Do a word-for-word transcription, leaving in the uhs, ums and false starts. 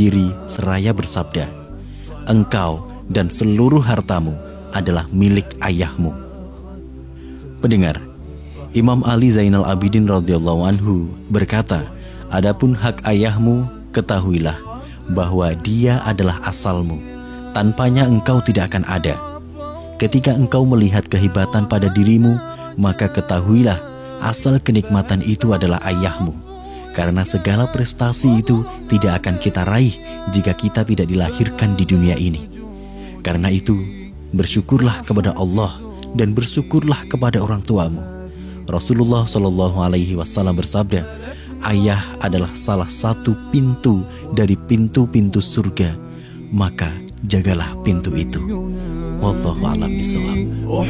berdiri seraya bersabda, "Engkau dan seluruh hartamu adalah milik ayahmu." Pendengar, Imam Ali Zainal Abidin radhiyallahu anhu berkata, "Adapun hak ayahmu, ketahuilah bahwa dia adalah asalmu. Tanpanya engkau tidak akan ada. Ketika engkau melihat kehebatan pada dirimu, maka ketahuilah asal kenikmatan itu adalah ayahmu. Karena segala prestasi itu tidak akan kita raih jika kita tidak dilahirkan di dunia ini. Karena itu, bersyukurlah kepada Allah dan bersyukurlah kepada orang tuamu." Rasulullah Shallallahu Alaihi Wasallam bersabda, "Ayah adalah salah satu pintu dari pintu-pintu surga, maka jagalah pintu itu." Wallahu a'lam bishawab.